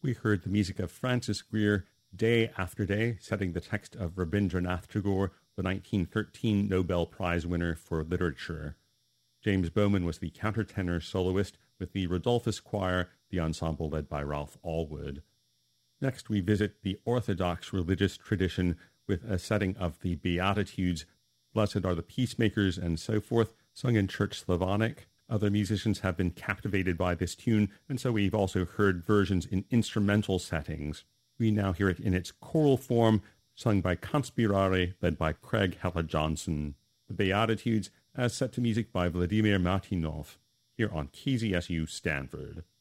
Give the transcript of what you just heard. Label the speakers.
Speaker 1: we heard the music of Francis Greer, Day After Day, setting the text of Rabindranath Tagore, the 1913 Nobel Prize winner for literature. James Bowman was the countertenor soloist with the Rodolphus Choir, the ensemble led by Ralph Allwood. Next, we visit the Orthodox religious tradition with a setting of the Beatitudes, Blessed are the peacemakers, and so forth, sung in Church Slavonic. Other musicians have been captivated by this tune, and so we've also heard versions in instrumental settings. We now hear it in its choral form, sung by Conspirare, led by Craig Hella-Johnson. The Beatitudes, as set to music by Vladimir Martynov, here on KZSU Stanford.